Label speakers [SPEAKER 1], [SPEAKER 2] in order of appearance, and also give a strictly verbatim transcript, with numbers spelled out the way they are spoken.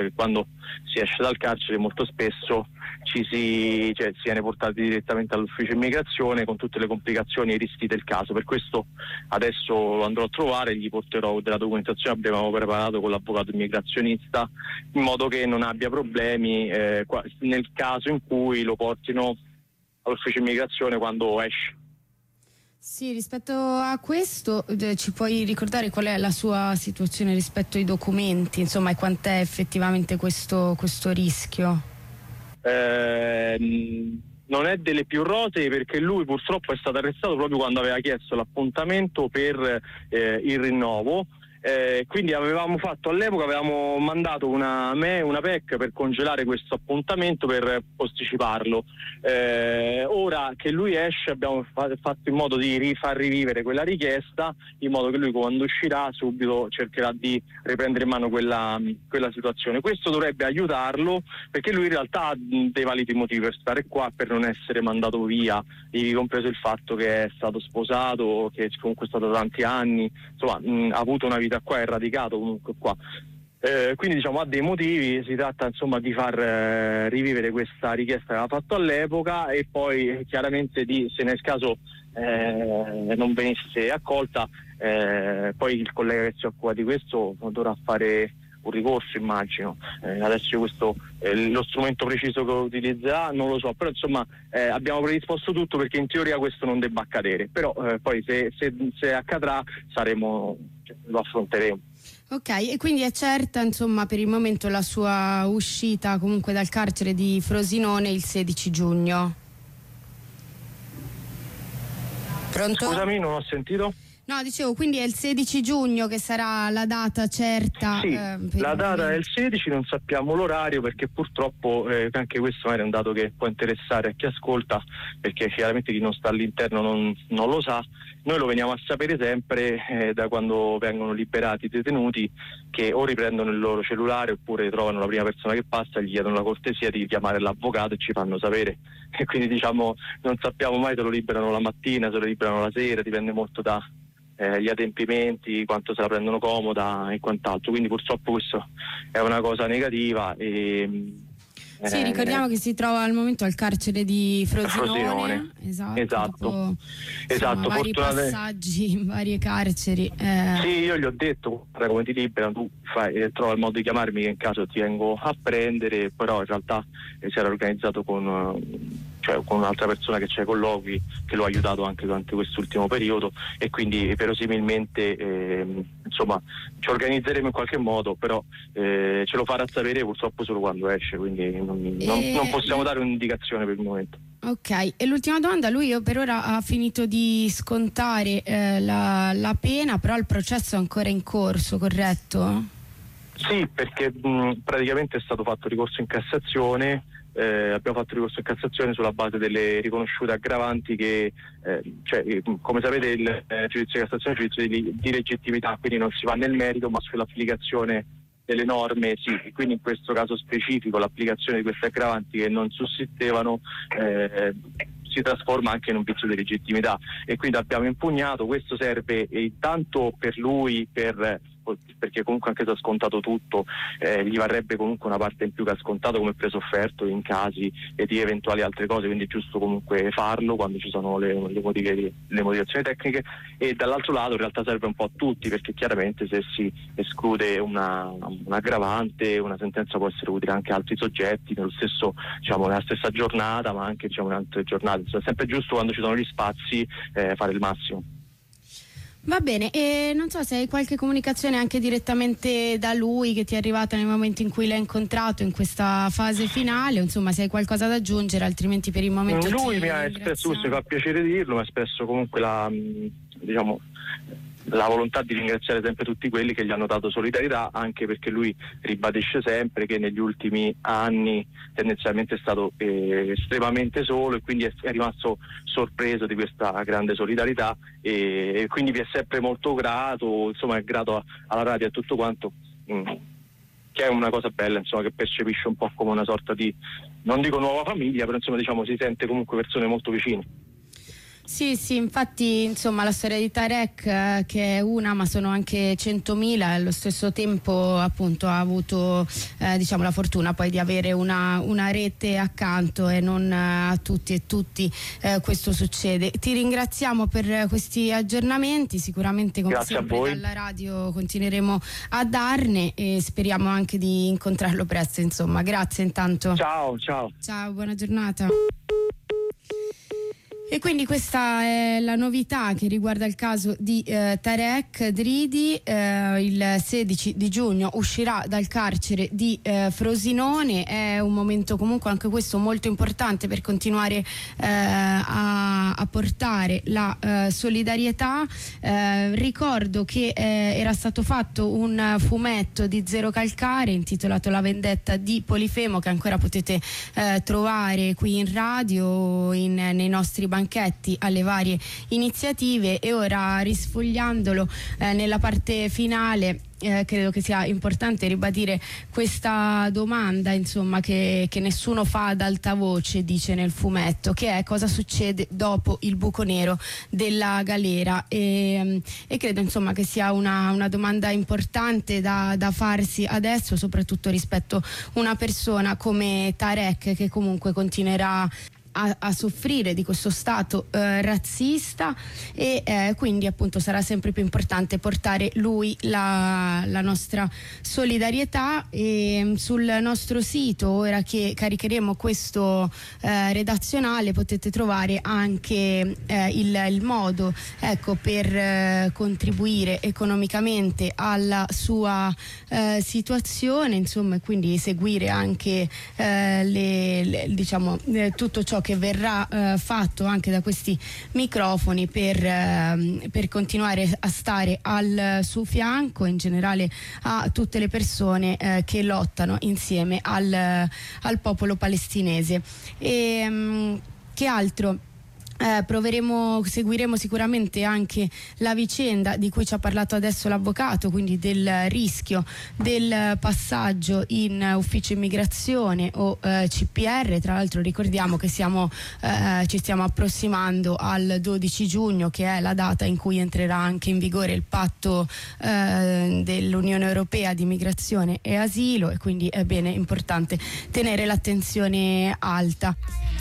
[SPEAKER 1] quando si esce dal carcere molto spesso ci si, cioè, si viene portati direttamente all'ufficio immigrazione con tutte le complicazioni e i rischi del caso. Per questo adesso lo andrò a trovare, gli porterò della documentazione, abbiamo preparato con l'avvocato immigrazionista, in modo che non abbia problemi eh, nel caso in cui lo portino all'ufficio immigrazione quando esce.
[SPEAKER 2] Sì, rispetto a questo eh, ci puoi ricordare qual è la sua situazione rispetto ai documenti, insomma, e quant'è effettivamente questo, questo rischio?
[SPEAKER 1] Eh, non è delle più rosee, perché lui purtroppo è stato arrestato proprio quando aveva chiesto l'appuntamento per eh, il rinnovo. Eh, quindi avevamo fatto all'epoca, avevamo mandato una, me, una P E C per congelare questo appuntamento, per posticiparlo. Eh, ora che lui esce abbiamo fa- fatto in modo di rifar rivivere quella richiesta, in modo che lui quando uscirà subito cercherà di riprendere in mano quella, quella situazione. Questo dovrebbe aiutarlo, perché lui in realtà ha dei validi motivi per stare qua, per non essere mandato via, ivi compreso il fatto che è stato sposato, che comunque è stato tanti anni, insomma mh, ha avuto una vita qua, è radicato comunque qua. Eh, quindi diciamo ha dei motivi, si tratta insomma di far eh, rivivere questa richiesta che aveva fatto all'epoca, e poi chiaramente di, se nel caso eh, non venisse accolta, eh, poi il collega che si occupa di questo dovrà fare un ricorso, immagino. Eh, adesso io questo eh, lo strumento preciso che utilizzerà non lo so, però insomma eh, abbiamo predisposto tutto perché in teoria questo non debba accadere, però eh, poi se, se, se accadrà saremo, cioè, lo affronteremo.
[SPEAKER 2] Ok, e quindi è certa insomma per il momento la sua uscita comunque dal carcere di Frosinone il sedici giugno. Pronto?
[SPEAKER 1] Scusami, non ho sentito.
[SPEAKER 2] No, dicevo, quindi è il sedici giugno che sarà la data certa.
[SPEAKER 1] Sì,
[SPEAKER 2] eh,
[SPEAKER 1] la data è il sedici, non sappiamo l'orario, perché purtroppo eh, anche questo magari è un dato che può interessare a chi ascolta, perché chiaramente chi non sta all'interno non, non lo sa. Noi lo veniamo a sapere sempre eh, da quando vengono liberati i detenuti, che o riprendono il loro cellulare oppure trovano la prima persona che passa, gli chiedono la cortesia di chiamare l'avvocato e ci fanno sapere. E quindi diciamo non sappiamo mai se lo liberano la mattina, se lo liberano la sera, dipende molto da Eh, gli adempimenti, quanto se la prendono comoda e quant'altro, quindi purtroppo questo è una cosa negativa. E,
[SPEAKER 2] sì,
[SPEAKER 1] eh,
[SPEAKER 2] ricordiamo che si trova al momento al carcere di Frosinone,
[SPEAKER 1] Frosinone.
[SPEAKER 2] esatto,
[SPEAKER 1] esatto,
[SPEAKER 2] dopo,
[SPEAKER 1] esatto
[SPEAKER 2] insomma, vari
[SPEAKER 1] fortunate...
[SPEAKER 2] passaggi in varie carceri. Eh.
[SPEAKER 1] Sì, io gli ho detto, guarda, come ti liberano tu fai, eh, trova il modo di chiamarmi che in caso ti vengo a prendere, però in realtà eh, si era organizzato con... Eh, cioè con un'altra persona che c'è colloqui, che lo ha aiutato anche durante quest'ultimo periodo, e quindi verosimilmente eh, insomma ci organizzeremo in qualche modo, però eh, ce lo farà sapere purtroppo solo quando esce, quindi non,
[SPEAKER 2] e...
[SPEAKER 1] non, non possiamo dare un'indicazione per il momento.
[SPEAKER 2] Ok, e l'ultima domanda, lui per ora ha finito di scontare eh, la, la pena, però il processo è ancora in corso, corretto?
[SPEAKER 1] Sì, perché mh, praticamente è stato fatto ricorso in Cassazione. Eh, abbiamo fatto ricorso in Cassazione sulla base delle riconosciute aggravanti che, eh, cioè, come sapete il eh, giudizio di Cassazione è un giudizio di, di legittimità, quindi non si va nel merito ma sull'applicazione delle norme, sì, quindi in questo caso specifico l'applicazione di queste aggravanti che non sussistevano eh, si trasforma anche in un vizio di legittimità, e quindi abbiamo impugnato. Questo serve intanto per lui, per perché comunque anche se ha scontato tutto eh, gli varrebbe comunque una parte in più che ha scontato come presofferto in casi e di eventuali altre cose, quindi è giusto comunque farlo quando ci sono le, le, motive, le motivazioni tecniche, e dall'altro lato in realtà serve un po' a tutti, perché chiaramente se si esclude una, un aggravante, una sentenza può essere utile anche a altri soggetti nello stesso, diciamo, nella stessa giornata, ma anche diciamo in altre giornate. È sempre giusto quando ci sono gli spazi eh, fare il massimo.
[SPEAKER 2] Va bene, e non so se hai qualche comunicazione anche direttamente da lui che ti è arrivata nel momento in cui l'hai incontrato in questa fase finale, o insomma se hai qualcosa da aggiungere, altrimenti per il momento
[SPEAKER 1] lui
[SPEAKER 2] ti
[SPEAKER 1] mi ha espresso, questo mi fa piacere dirlo, mi ha espresso comunque la, diciamo, la volontà di ringraziare sempre tutti quelli che gli hanno dato solidarietà, anche perché lui ribadisce sempre che negli ultimi anni tendenzialmente è stato eh, estremamente solo, e quindi è, è rimasto sorpreso di questa grande solidarietà, e, e quindi vi è sempre molto grato, insomma è grato a, alla radio e a tutto quanto, mh, che è una cosa bella, insomma, che percepisce un po' come una sorta di, non dico nuova famiglia, però insomma diciamo si sente comunque persone molto vicine.
[SPEAKER 2] Sì, sì, infatti insomma la storia di Tarek, eh, che è una ma sono anche centomila, allo stesso tempo appunto ha avuto eh, diciamo la fortuna poi di avere una, una rete accanto, e non eh, a tutti e tutti eh, questo succede. Ti ringraziamo per questi aggiornamenti, sicuramente come
[SPEAKER 1] Grazie
[SPEAKER 2] sempre
[SPEAKER 1] a voi.
[SPEAKER 2] dalla radio continueremo a darne, e speriamo anche di incontrarlo presto, insomma. Grazie intanto.
[SPEAKER 1] Ciao, ciao.
[SPEAKER 2] Ciao, buona giornata. E quindi questa è la novità che riguarda il caso di eh, Tarek Dridi. Eh, il sedici di giugno uscirà dal carcere di eh, Frosinone. È un momento comunque anche questo molto importante per continuare eh, a, a portare la eh, solidarietà. Eh, ricordo che eh, era stato fatto un fumetto di Zero Calcare intitolato La vendetta di Polifemo, che ancora potete eh, trovare qui in radio, in, nei nostri banchetti alle varie iniziative. E ora, risfogliandolo eh, nella parte finale, Eh, credo che sia importante ribadire questa domanda, insomma, che, che nessuno fa ad alta voce, dice nel fumetto, che è: cosa succede dopo il buco nero della galera? E, e credo insomma che sia una, una domanda importante da, da farsi adesso, soprattutto rispetto a una persona come Tarek, che comunque continuerà A, a soffrire di questo stato eh, razzista, e eh, quindi appunto sarà sempre più importante portare lui la, la nostra solidarietà. E sul nostro sito, ora che caricheremo questo eh, redazionale, potete trovare anche eh, il, il modo, ecco, per eh, contribuire economicamente alla sua eh, situazione, insomma, e quindi seguire anche eh, le, le, diciamo eh, tutto ciò che verrà eh, fatto anche da questi microfoni per, eh, per continuare a stare al suo fianco, in generale a tutte le persone eh, che lottano insieme al, al popolo palestinese. E mh, che altro? Eh, proveremo, seguiremo sicuramente anche la vicenda di cui ci ha parlato adesso l'avvocato, quindi del rischio del passaggio in ufficio immigrazione o eh, C P R. Tra l'altro ricordiamo che siamo, eh, ci stiamo approssimando al dodici giugno, che è la data in cui entrerà anche in vigore il patto eh, dell'Unione Europea di immigrazione e asilo, e quindi è bene, importante tenere l'attenzione alta.